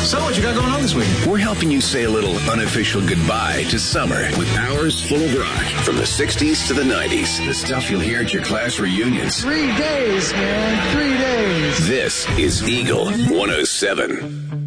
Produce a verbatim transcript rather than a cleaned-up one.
So what you got going on this week? We're helping you say a little unofficial goodbye to summer with hours full of rock from the sixties to the nineties. The stuff you'll hear at your class reunions. Three days, man. Three days. This is Eagle one oh seven.